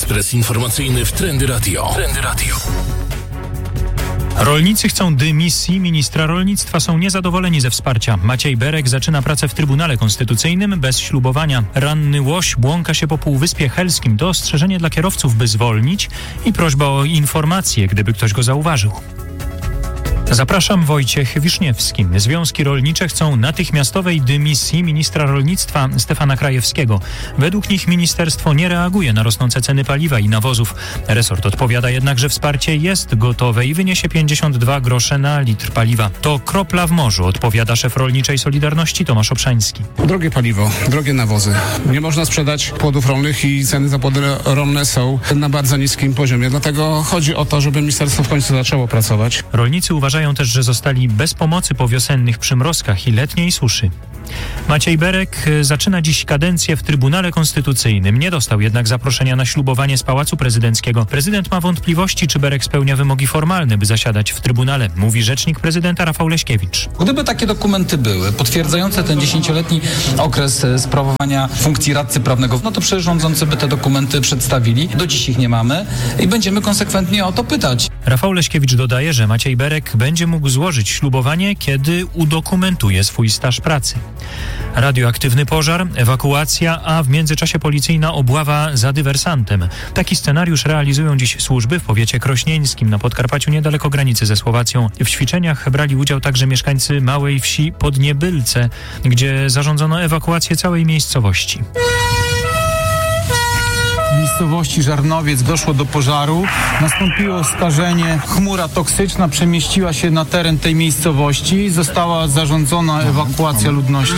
Ekspres informacyjny w Trendy Radio. Rolnicy chcą dymisji ministra rolnictwa, są niezadowoleni ze wsparcia. Maciej Berek zaczyna pracę w Trybunale Konstytucyjnym bez ślubowania. Ranny łoś błąka się po Półwyspie Helskim. To ostrzeżenie dla kierowców, by zwolnić i prośba o informację, gdyby ktoś go zauważył. Zapraszam, Wojciech Wiszniewski. Związki rolnicze chcą natychmiastowej dymisji ministra rolnictwa Stefana Krajewskiego. Według nich ministerstwo nie reaguje na rosnące ceny paliwa i nawozów. Resort odpowiada jednak, że wsparcie jest gotowe i wyniesie 52 grosze na litr paliwa. To kropla w morzu, odpowiada szef Rolniczej Solidarności Tomasz Obszański. Drogie paliwo, drogie nawozy. Nie można sprzedać płodów rolnych i ceny za płody rolne są na bardzo niskim poziomie. Dlatego chodzi o to, żeby ministerstwo w końcu zaczęło pracować. Rolnicy uważają też, że zostali bez pomocy po wiosennych przymrozkach i letniej suszy. Maciej Berek zaczyna dziś kadencję w Trybunale Konstytucyjnym. Nie dostał jednak zaproszenia na ślubowanie z Pałacu Prezydenckiego. Prezydent ma wątpliwości, czy Berek spełnia wymogi formalne, by zasiadać w Trybunale, mówi rzecznik prezydenta Rafał Leśkiewicz. Gdyby takie dokumenty były potwierdzające ten 10-letni okres sprawowania funkcji radcy prawnego, no to przecież rządzący by te dokumenty przedstawili. Do dziś ich nie mamy i będziemy konsekwentnie o to pytać. Rafał Leśkiewicz dodaje, że Maciej Berek będzie mógł złożyć ślubowanie, kiedy udokumentuje swój staż pracy. Radioaktywny pożar, ewakuacja, a w międzyczasie policyjna obława za dywersantem. Taki scenariusz realizują dziś służby w powiecie krośnieńskim na Podkarpaciu niedaleko granicy ze Słowacją. W ćwiczeniach brali udział także mieszkańcy małej wsi Podniebylce, gdzie zarządzono ewakuację całej miejscowości. W miejscowości Żarnowiec doszło do pożaru, nastąpiło skażenie, chmura toksyczna przemieściła się na teren tej miejscowości, została zarządzona ewakuacja ludności.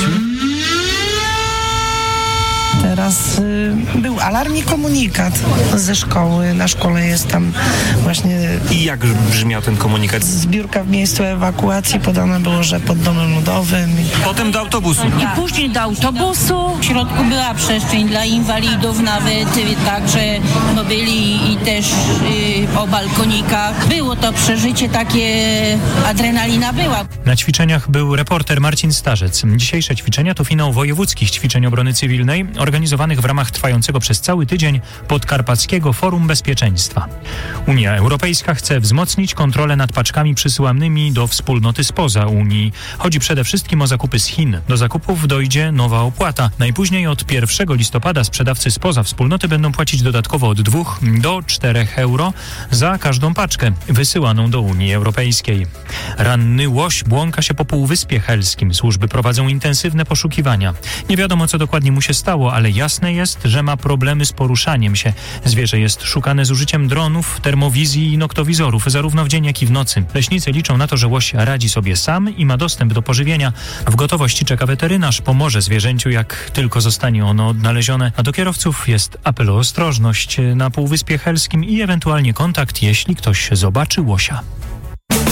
Teraz był alarm i komunikat ze szkoły. Na szkole jest tam właśnie... I jak brzmiał ten komunikat? Zbiórka w miejscu ewakuacji, podane było, że pod domem ludowym. Potem do autobusu. I później do autobusu. W środku była przestrzeń dla inwalidów nawet, także byli i też o balkonikach. Było to przeżycie takie, adrenalina była. Na ćwiczeniach był reporter Marcin Starzec. Dzisiejsze ćwiczenia to finał wojewódzkich ćwiczeń obrony cywilnej, organizowanych w ramach trwającego przez cały tydzień Podkarpackiego Forum Bezpieczeństwa. Unia Europejska chce wzmocnić kontrolę nad paczkami przysyłanymi do wspólnoty spoza Unii. Chodzi przede wszystkim o zakupy z Chin. Do zakupów dojdzie nowa opłata. Najpóźniej od 1 listopada sprzedawcy spoza wspólnoty będą płacić dodatkowo od 2 do 4 euro za każdą paczkę wysyłaną do Unii Europejskiej. Ranny łoś błąka się po Półwyspie Helskim. Służby prowadzą intensywne poszukiwania. Nie wiadomo, co dokładnie mu się stało, ale jasne jest, że ma problemy z poruszaniem się. Zwierzę jest szukane z użyciem dronów, termowizji i noktowizorów, zarówno w dzień, jak i w nocy. Leśnicy liczą na to, że łoś radzi sobie sam i ma dostęp do pożywienia. W gotowości czeka weterynarz, pomoże zwierzęciu, jak tylko zostanie ono odnalezione. A do kierowców jest apel o ostrożność na Półwyspie Helskim i ewentualnie kontakt, jeśli ktoś zobaczy łosia.